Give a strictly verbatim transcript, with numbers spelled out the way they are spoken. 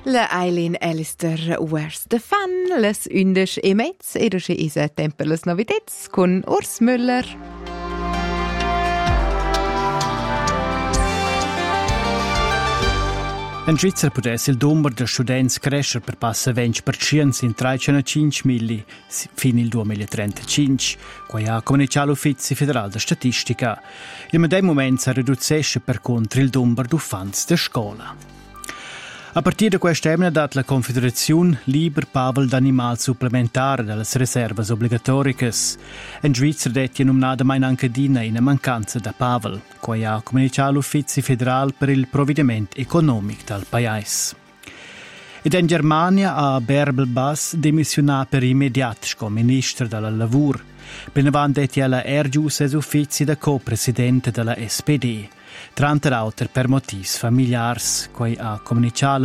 La Eileen Alistair Where's the Fun? Les undisch e mezz ed usce isa temper les novitets con Urs Müller. In Svizzera potesse il numero di studenti crescere per passare venti per cento in trecentocinque mila fino al duemilatrentacinque, come ha comunicato l'Ufficio federale di statistica. In medesimo momento si riduce per contro il numero di fans di scuola. A partire da quest'anno ha dato la Confederazione Liber Pavel d'Animal supplementare dalle riserve obbligatoriche. In Svizzera è nominata mai anche Dina in mancanza da Pavel, come ha comunicato l'Ufficio federale per il provvedimento economico del paese. Ed in Germania ha Bärbel Bass dimissionato per immediato come ministro del lavoro. Ben avanti è la ergiusa uffici da co-presidente della S P D, tra l'altro per motivi familiari, come ha comunicato